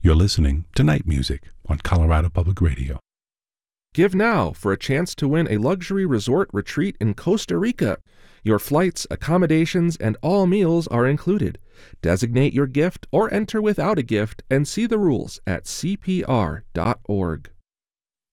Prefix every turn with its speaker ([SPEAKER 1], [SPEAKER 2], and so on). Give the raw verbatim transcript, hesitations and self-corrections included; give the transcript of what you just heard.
[SPEAKER 1] You're listening to Night Music on Colorado Public Radio.
[SPEAKER 2] Give now for a chance to win a luxury resort retreat in Costa Rica. Your flights, accommodations, and all meals are included. Designate your gift or enter without a gift and see the rules at c p r dot org.